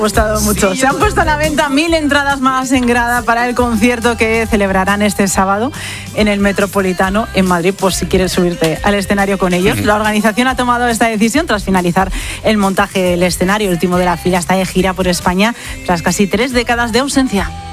Gustado mucho. Se han puesto a la venta 1000 entradas más en grada para el concierto que celebrarán este sábado en el Metropolitano en Madrid, pues si quieres subirte al escenario con ellos. La organización ha tomado esta decisión tras finalizar el montaje del escenario. El último de la fila está de gira por España tras casi 3 décadas de ausencia.